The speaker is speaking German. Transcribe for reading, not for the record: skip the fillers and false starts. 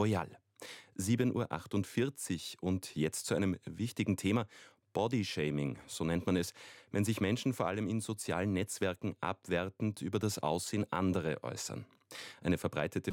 Royal. 7:48 Uhr und jetzt zu einem wichtigen Thema: Bodyshaming, so nennt man es, wenn sich Menschen vor allem in sozialen Netzwerken abwertend über das Aussehen anderer äußern. Eine verbreitete